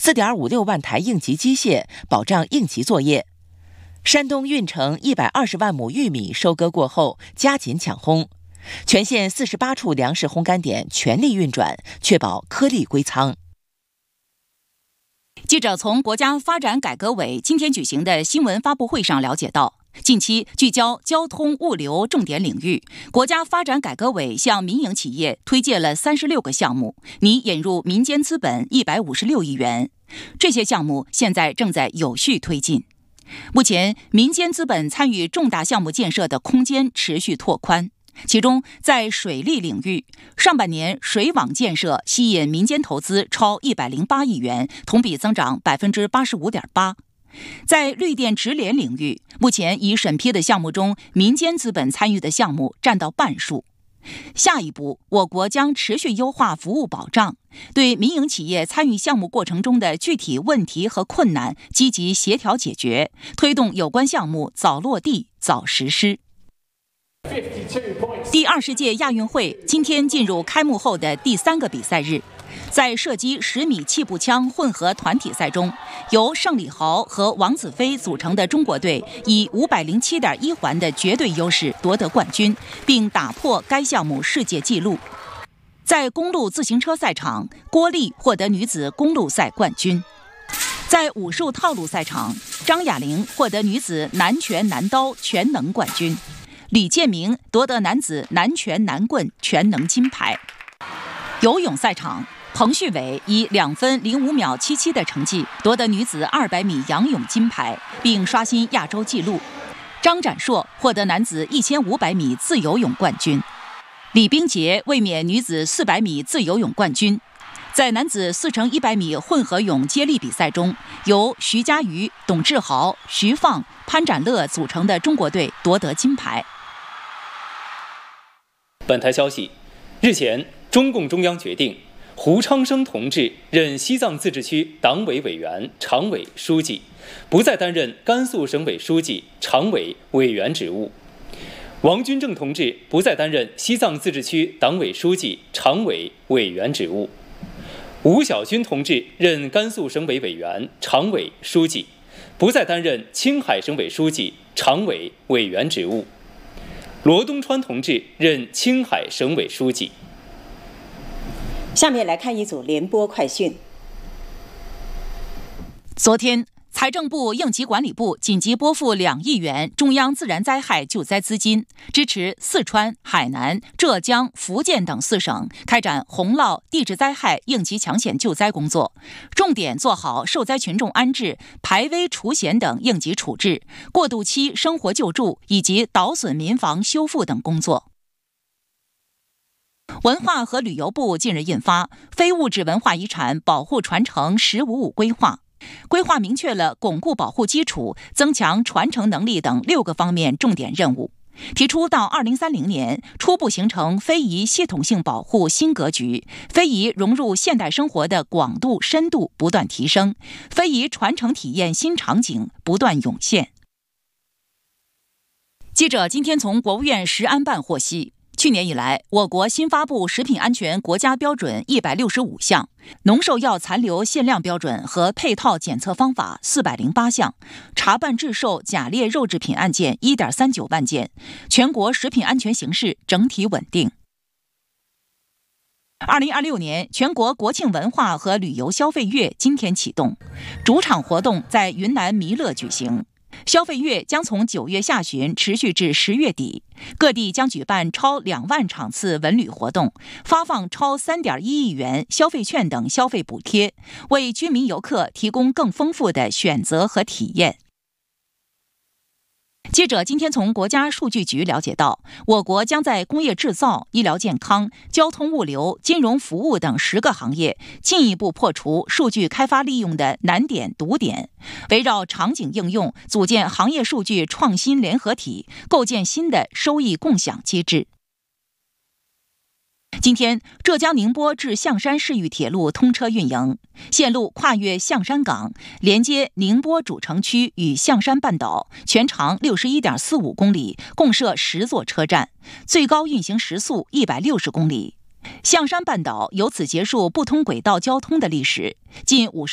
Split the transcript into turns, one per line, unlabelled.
4.56万台应急机械，保障应急作业。山东运城120万亩玉米收割过后，加紧抢烘，全县48处粮食烘干点全力运转，确保颗粒归仓。
记者从国家发展改革委今天举行的新闻发布会上了解到，近期聚焦交通物流重点领域，国家发展改革委向民营企业推介了36个项目，拟引入民间资本156亿元。这些项目现在正在有序推进。目前，民间资本参与重大项目建设的空间持续拓宽。其中，在水利领域，上半年水网建设吸引民间投资超108亿元，同比增长85.8%。在绿电直联领域，目前已审批的项目中，民间资本参与的项目占到半数。下一步，我国将持续优化服务保障，对民营企业参与项目过程中的具体问题和困难积极协调解决，推动有关项目早落地、早实施。第20届亚运会今天进入开幕后的第3个比赛日，在射击10米气步枪混合团体赛中，由盛礼豪和王子飞组成的中国队以507.1环的绝对优势夺得冠军，并打破该项目世界纪录。在公路自行车赛场，郭丽获得女子公路赛冠军。在武术套路赛场，张雅玲获得女子男拳男刀全能冠军。李建明夺得男子男拳男棍全能金牌。游泳赛场，彭旭伟以2分05秒77的成绩夺得女子200米仰泳金牌，并刷新亚洲纪录。张展硕获得男子1500米自由泳冠军。李冰洁卫冕女子400米自由泳冠军。在男子4×100米混合泳接力比赛中，由徐嘉余、董志豪、徐放、潘展乐组成的中国队夺得金牌。
本台消息，日前，中共中央决定胡昌生同志任西藏自治区党委委员、常委、书记，不再担任甘肃省委书记、常委、委员职务；王军正同志不再担任西藏自治区党委书记、常委、委员职务；吴晓军同志任甘肃省委委员、常委、书记，不再担任青海省委书记、常委、委员职务；罗东川同志任青海省委书记。
下面来看一组联播快讯。
昨天，财政部应急管理部紧急拨付2亿元中央自然灾害救灾资金，支持四川、海南、浙江、福建等4省开展洪涝、地质灾害应急抢险救灾工作，重点做好受灾群众安置、排危除险等应急处置、过渡期生活救助以及倒损民房修复等工作。文化和旅游部近日印发《非物质文化遗产保护传承“15+5”规划》，规划明确了巩固保护基础、增强传承能力等6个方面重点任务，提出到2030年初步形成非遗系统性保护新格局，非遗融入现代生活的广度、深度不断提升，非遗传承体验新场景不断涌现。记者今天从国务院食安办获悉，去年以来，我国新发布食品安全国家标准165项，农兽药残留限量标准和配套检测方法408项，查办制售假劣肉制品案件1.39万件，全国食品安全形势整体稳定。2026年全国国庆文化和旅游消费月今天启动，主场活动在云南弥勒举行。消费月将从9月下旬持续至10月底，各地将举办超2万场次文旅活动，发放超3.1亿元消费券等消费补贴，为居民游客提供更丰富的选择和体验。记者今天从国家数据局了解到，我国将在工业制造、医疗健康、交通物流、金融服务等10个行业进一步破除数据开发利用的难点、堵点，围绕场景应用，组建行业数据创新联合体，构建新的收益共享机制。今天，浙江宁波至象山市域铁路通车运营，线路跨越象山港，连接宁波主城区与象山半岛，全长61.45公里，共设10座车站，最高运行时速160公里。象山半岛由此结束不通轨道交通的历史，近50